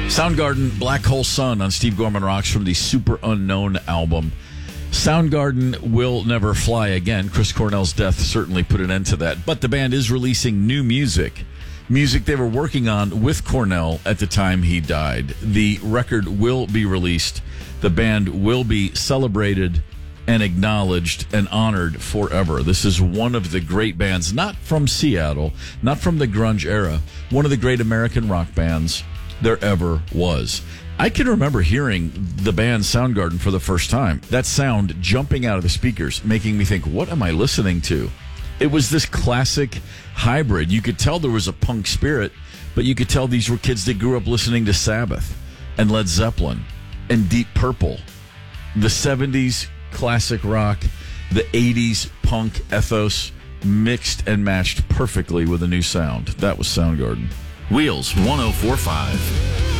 Soundgarden, Black Hole Sun on Steve Gorman Rocks from the Super Unknown album. Soundgarden will never fly again. Chris Cornell's death certainly put an end to that. But the band is releasing new music they were working on with Cornell at the time he died. The record will be released. The band will be celebrated and acknowledged and honored forever. This is one of the great bands, not from Seattle, not from the grunge era, one of the great American rock bands there ever was. I can remember hearing the band Soundgarden for the first time. That sound jumping out of the speakers, making me think, what am I listening to? It was this classic hybrid. You could tell there was a punk spirit, but you could tell these were kids that grew up listening to Sabbath and Led Zeppelin and Deep Purple. The 70s classic rock, the 80s punk ethos mixed and matched perfectly with a new sound. That was Soundgarden. Wheels 104.5.